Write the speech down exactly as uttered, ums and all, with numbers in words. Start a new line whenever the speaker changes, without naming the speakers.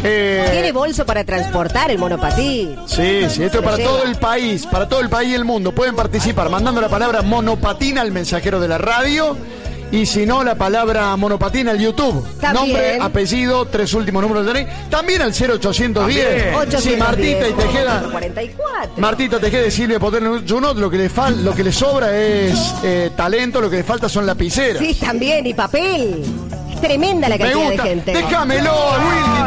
Eh,
Tiene bolso para transportar el monopatín.
Sí, sí, esto es para todo el país, para todo el país y el mundo. Pueden participar mandando la palabra monopatín al mensajero de la radio. Y si no, la palabra monopatín al YouTube.
También.
Nombre, apellido, tres últimos números del D N I. También al cero ochocientos diez. Sí, Martita y Tejeda.
cuarenta y cuatro.
Martita Tejeda y Silvia Potter Junot, lo que le fal, lo que le sobra es eh, talento, lo que le falta son lapiceras.
Sí, también, y papel. Es tremenda la
Me
cantidad
gusta.
de gente.
Déjamelo, Willy.